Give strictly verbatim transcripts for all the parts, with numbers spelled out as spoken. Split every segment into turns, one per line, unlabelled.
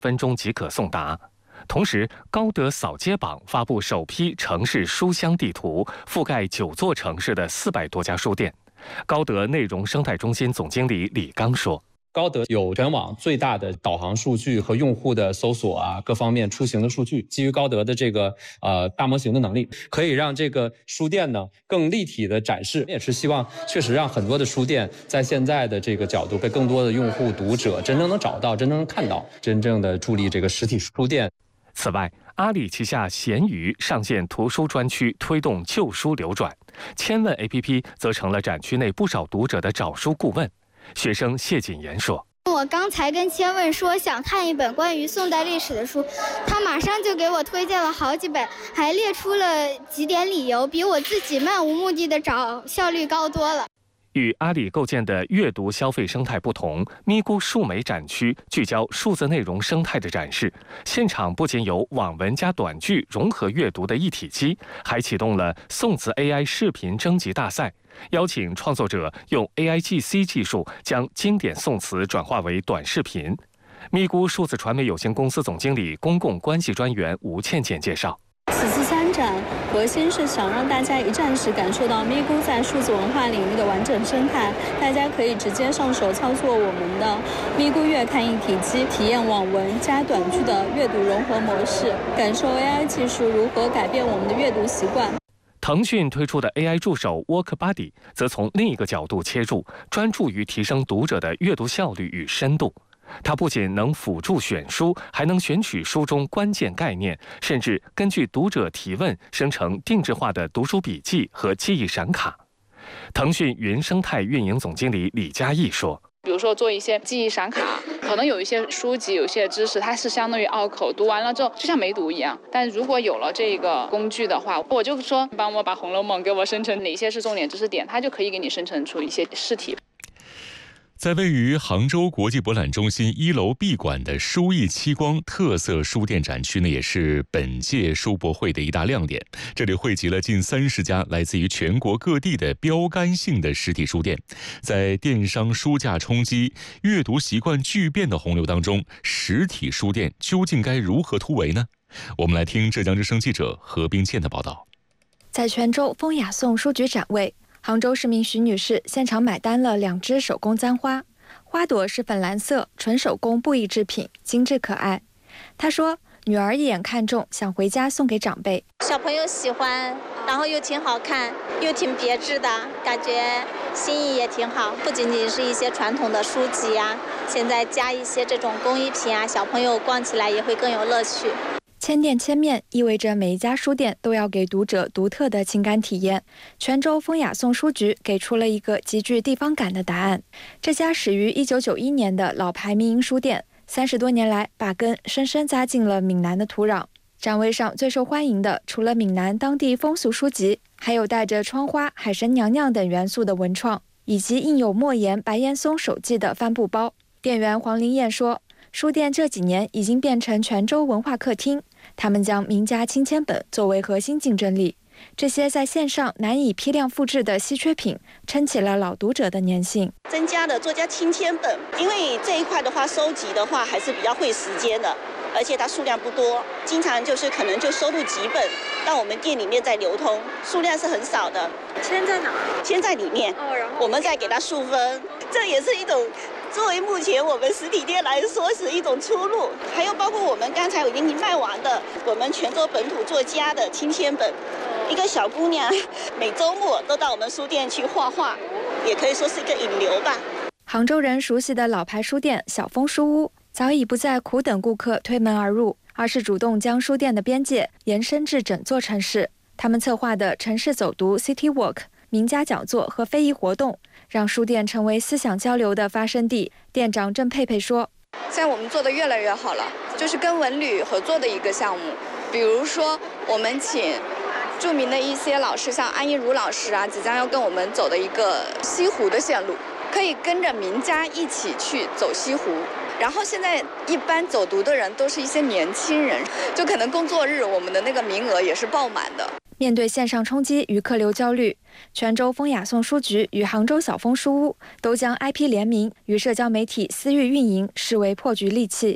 分钟即可送达。同时，高德扫街榜发布首批城市书香地图，覆盖九座城市的四百多家书店。高德内容生态中心总经理李刚说。
高德有全网最大的导航数据和用户的搜索啊，各方面出行的数据。基于高德的这个呃大模型的能力，可以让这个书店呢更立体的展示，也是希望确实让很多的书店在现在的这个角度被更多的用户读者真正能找到，真正能看到，真正的助力这个实体书店。
此外，阿里旗下闲鱼上线图书专区，推动旧书流转。千问 A P P 则成了展区内不少读者的找书顾问。学生谢锦言说：“
我刚才跟千问说想看一本关于宋代历史的书，他马上就给我推荐了好几本，还列出了几点理由，比我自己漫无目的的找效率高多了。”
与阿里构建的阅读消费生态不同，咪咕数媒展区聚焦数字内容生态的展示。现场不仅有网文加短剧融合阅读的一体机，还启动了宋词 A I 视频征集大赛，邀请创作者用 A I G C 技术将经典宋词转化为短视频。咪咕数字传媒有限公司总经理、公共关系专员吴倩倩介绍。
此次参展核心是想让大家一站式感受到咪咕在数字文化领域的完整生态。大家可以直接上手操作我们的咪咕阅看一体机，体验网文加短剧的阅读融合模式，感受 A I 技术如何改变我们的阅读习惯。
腾讯推出的 A I 助手 WalkBuddy 则从另一个角度切入，专注于提升读者的阅读效率与深度。它不仅能辅助选书，还能选取书中关键概念，甚至根据读者提问生成定制化的读书笔记和记忆闪卡。腾讯云生态运营总经理李嘉义说：“
比如说做一些记忆闪卡，可能有一些书籍、有些知识，它是相当于拗口，读完了之后就像没读一样。但如果有了这个工具的话，我就说帮我把《红楼梦》给我生成哪些是重点知识点，它就可以给你生成出一些试题。”
在位于杭州国际博览中心一楼 B 馆的书艺七光特色书店展区呢，也是本届书博会的一大亮点。这里汇集了近三十家来自于全国各地的标杆性的实体书店。在电商书架冲击、阅读习惯巨变的洪流当中，实体书店究竟该如何突围呢？我们来听浙江之声记者何冰倩的报道。
在泉州风雅颂书局展位，杭州市民徐女士现场买单了两只手工簪花，花朵是粉蓝色，纯手工布艺制品，精致可爱。她说，女儿一眼看中，想回家送给长辈。
小朋友喜欢，然后又挺好看，又挺别致的，感觉心意也挺好。不仅仅是一些传统的书籍啊，现在加一些这种工艺品啊，小朋友逛起来也会更有乐趣。
千店千面意味着每一家书店都要给读者独特的情感体验。泉州风雅颂书局给出了一个极具地方感的答案。这家始于一九九一年的老牌民营书店，三十多年来把根深深扎进了闽南的土壤。展位上最受欢迎的，除了闽南当地风俗书籍，还有带着窗花、海神娘娘等元素的文创，以及印有莫言、白岩松手记的帆布包。店员黄林燕说，书店这几年已经变成泉州文化客厅，他们将名家亲签本作为核心竞争力。这些在线上难以批量复制的稀缺品，撑起了老读者的粘性。
增加了作家亲签本，因为这一块的话，收集的话还是比较费时间的，而且它数量不多，经常就是可能就收录几本到我们店里面再流通，数量是很少的。
签在哪？
签在里面，
哦，然后
我们再给它数分，这也是一种。作为目前我们实体店来说是一种出路，还有包括我们刚才已经卖完的我们泉州本土作家的亲签本，一个小姑娘每周末都到我们书店去画画，也可以说是一个引流吧。
杭州人熟悉的老牌书店小峰书屋早已不再苦等顾客推门而入，而是主动将书店的边界延伸至整座城市。他们策划的城市走读 City Walk、名家讲座和非遗活动，让书店成为思想交流的发生地。店长郑佩佩说，
现在我们做的越来越好了，就是跟文旅合作的一个项目。比如说我们请著名的一些老师，像安一如老师啊，即将要跟我们走的一个西湖的线路，可以跟着名家一起去走西湖。然后现在一般走读的人都是一些年轻人，就可能工作日我们的那个名额也是爆满的。
面对线上冲击与客流焦虑，泉州风雅颂书局与杭州小峰书屋都将 I P 联名与社交媒体私域运营视为破局利器。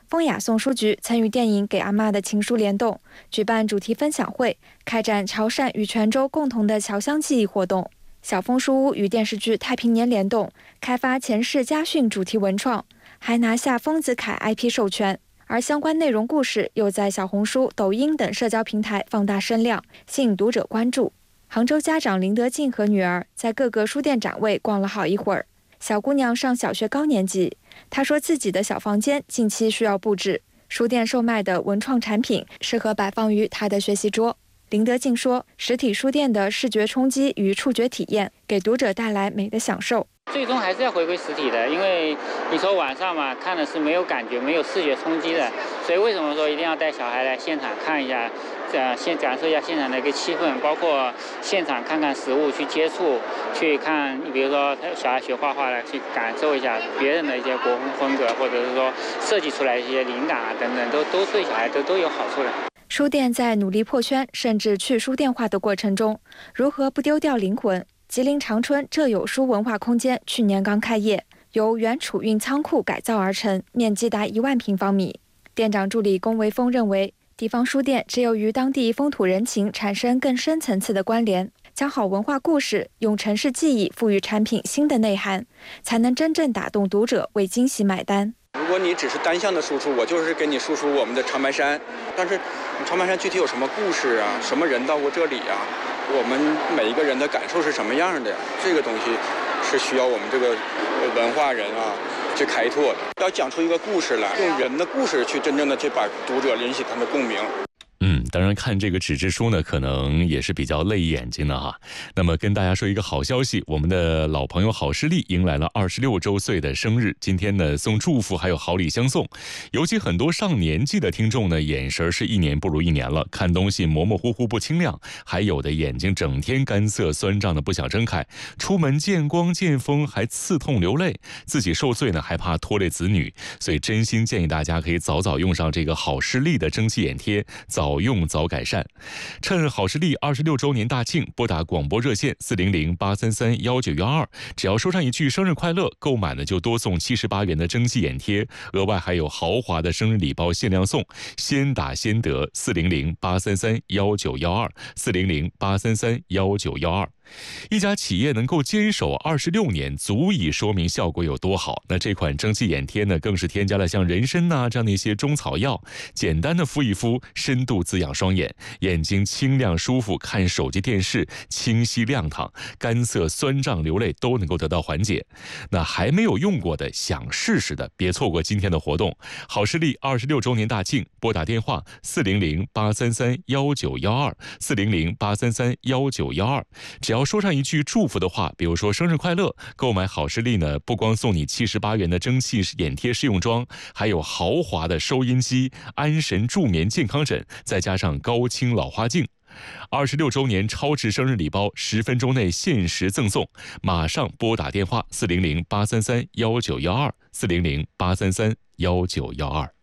风雅颂书局曾与电影《给阿嬷的情书》联动，举办主题分享会，开展潮汕与泉州共同的侨乡记忆活动。小枫书屋与电视剧《太平年》联动，开发前世家训主题文创，还拿下丰子恺 I P 授权。而相关内容故事又在小红书、抖音等社交平台放大声量，吸引读者关注。杭州家长林德进和女儿在各个书店展位逛了好一会儿。小姑娘上小学高年级，她说自己的小房间近期需要布置，书店售卖的文创产品适合摆放于她的学习桌。林德进说，实体书店的视觉冲击与触觉体验给读者带来美的享受。
最终还是要回归实体的，因为你说晚上嘛，看的是没有感觉、没有视觉冲击的，所以为什么说一定要带小孩来现场看一下，呃，先感受一下现场的一个气氛，包括现场看看实物，去接触，去看，你比如说小孩学画画了，去感受一下别人的一些国风风格，或者是说设计出来一些灵感啊等等，都都对小孩都都有好处的。
书店在努力破圈，甚至去书店化的过程中，如何不丢掉灵魂？吉林长春浙有书文化空间去年刚开业，由原储运仓库改造而成，面积达一万平方米。店长助理龚维峰认为，地方书店只有与当地风土人情产生更深层次的关联，讲好文化故事，用城市记忆赋予产品新的内涵，才能真正打动读者为惊喜买单。
如果你只是单向的输出，我就是给你输出我们的长白山，但是长白山具体有什么故事啊？什么人到过这里啊？我们每一个人的感受是什么样的呀？这个东西是需要我们这个文化人啊去开拓的，要讲出一个故事来，用人的故事去真正的去把读者引起他们的共鸣。
嗯，当然看这个纸质书呢，可能也是比较累眼睛的哈。那么跟大家说一个好消息，我们的老朋友好视力迎来了二十六周岁的生日，今天呢送祝福还有好礼相送。尤其很多上年纪的听众呢，眼神是一年不如一年了，看东西模模糊糊不清亮，还有的眼睛整天干涩酸胀的不想睁开，出门见光见风还刺痛流泪，自己受罪呢还怕拖累子女，所以真心建议大家可以早早用上这个好视力的蒸汽眼贴，早早用早改善。趁好视力二十六周年大庆，拨打广播热线四零零八三三幺九幺二，只要说上一句生日快乐，购买呢就多送七十八元的蒸汽眼贴，额外还有豪华的生日礼包限量送，先打先得。四零零八三三幺九幺二，四零零八三三幺九幺二。一家企业能够坚守二十六年，足以说明效果有多好。那这款蒸汽眼贴呢，更是添加了像人参呐、啊、这样的一些中草药，简单的敷一敷，深度滋养双眼，眼睛清亮舒服，看手机电视清晰亮堂，干涩酸胀流泪都能够得到缓解。那还没有用过的，想试试的，别错过今天的活动。好视力二十六周年大庆，拨打电话四零零八三三幺九幺二，四零零八三三幺九幺二，只要说上一句祝福的话，比如说生日快乐，购买好视力呢，不光送你七十八元的蒸汽眼贴试用装，还有豪华的收音机、安神助眠健康枕，再加上高清老花镜。二十六周年超值生日礼包，十分钟内限时赠送，马上拨打电话四零零八三三幺九幺二，四零零八三三幺九幺二。